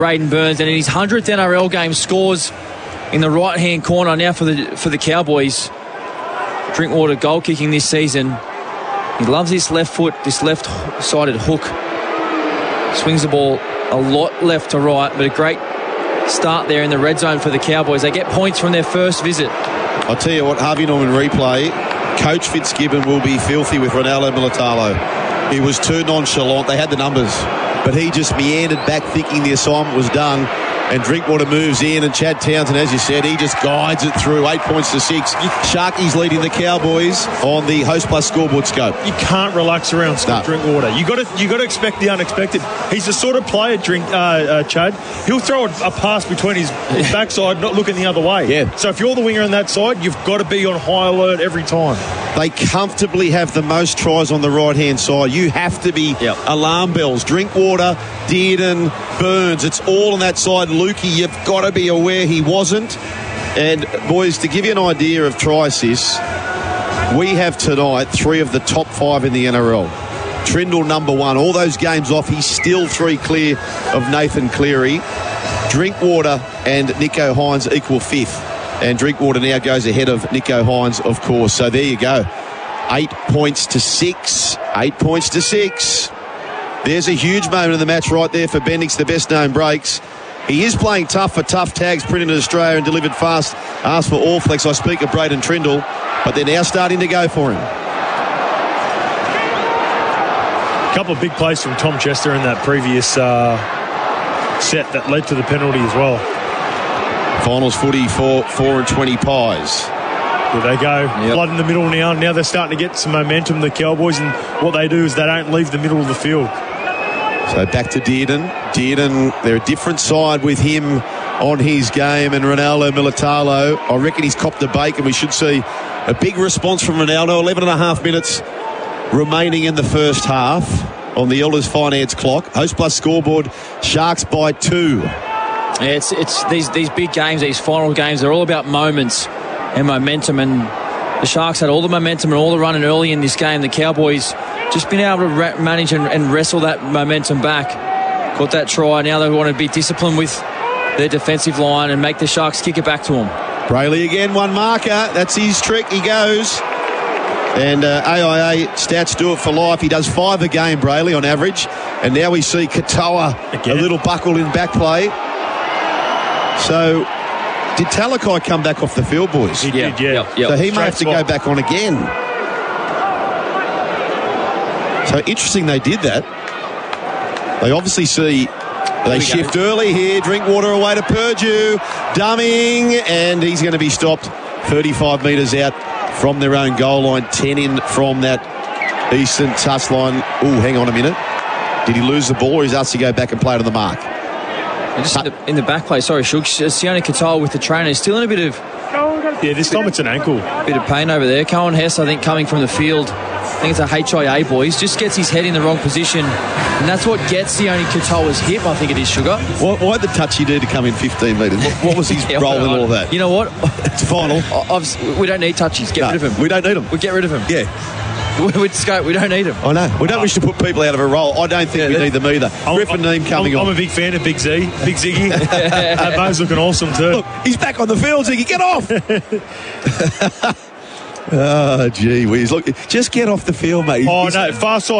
Braden Burns, and in his 100th NRL game scores in the right-hand corner now for the Cowboys. Drinkwater goal kicking this season. He loves this left foot, this left-sided hook. Swings the ball a lot left to right, but a great start there in the red zone for the Cowboys. They get points from their first visit. I'll tell you what, Harvey Norman replay, Coach Fitzgibbon will be filthy with Ronaldo Militalo. He was too nonchalant. They had the numbers, but he just meandered back thinking the assignment was done. And Drinkwater moves in, and Chad Townsend, as you said, he just guides it through. 8 points to 6. Sharkies leading the Cowboys on the Host Plus scoreboard scope. You can't relax around Scott Drinkwater. You got to expect the unexpected. He's the sort of player, Chad. He'll throw a pass between his backside, not looking the other way. Yeah. So if you're the winger on that side, you've got to be on high alert every time. They comfortably have the most tries on the right-hand side. You have to be alarm bells. Drinkwater, Dearden, Burns, it's all on that side. Lukey, you've got to be aware he wasn't. And, boys, to give you an idea of try assists, we have tonight 3 of the top 5 in the NRL. Trindle number 1. All those games off, he's still 3 clear of Nathan Cleary. Drinkwater and Nico Hines equal 5th. And Drinkwater now goes ahead of Nico Hines, of course. So there you go. 8 points to 6. 8 points to 6. There's a huge moment in the match right there for Bendix, the best known breaks. He is playing tough for tough tags printed in Australia and delivered fast. Asked for all flex. I speak of Braden Trindle, but they're now starting to go for him. A couple of big plays from Tom Chester in that previous set that led to the penalty as well. Finals footy for 4 and 20 pies. There they go. Blood in the middle now. Now they're starting to get some momentum, the Cowboys, and what they do is they don't leave the middle of the field. So back to Dearden. Dearden, they're a different side with him on his game, and Ronaldo Militalo. I reckon he's copped a bacon. We should see a big response from Ronaldo. 11 and a half minutes remaining in the first half on the Elders Finance clock. Host Plus scoreboard, Sharks by 2. Yeah, it's these big games, these final games, they're all about moments and momentum, and the Sharks had all the momentum and all the running early in this game. The Cowboys just been able to manage and wrestle that momentum back. Got that try. Now they want to be disciplined with their defensive line and make the Sharks kick it back to them. Brayley again, one marker. That's his trick. He goes. And AIA stats do it for life. He does 5 a game, Brayley, on average. And now we see Katoa again. A little buckled in back play. So, did Talakai come back off the field, boys? He did, yeah. Yep. So he may have to go back on again. So interesting they did that. They obviously see they shift early here. Drinkwater away to Purdue. Dumming, and he's going to be stopped 35 metres out from their own goal line. 10 in from that eastern touchline. Oh, hang on a minute. Did he lose the ball, or he's asked to go back and play to the mark? And just in the back play, sorry, Shooks. Sione Katoa with the trainer. Still in a bit of... Yeah, this time it's an ankle. Bit of pain over there. Cohen Hess, I think, coming from the field. I think it's a HIA, boys. Just gets his head in the wrong position. And that's what gets Sione Katoa's hip, I think it is, Sugar. Why did the touchy do to come in 15 metres? What was his role in all that? You know what? It's final. We don't need touchies. Get rid of him. We don't need them. We get rid of him. Yeah. We just go, we don't need them. I know. We don't wish to put people out of a role. I don't think we need them either. Griffin Neem coming on. I'm a big fan of Big Z. Big Ziggy. Mo's looking awesome too. Look, he's back on the field, Ziggy. Get off. Oh, gee whiz. Look, just get off the field, mate. Oh, no. Far side.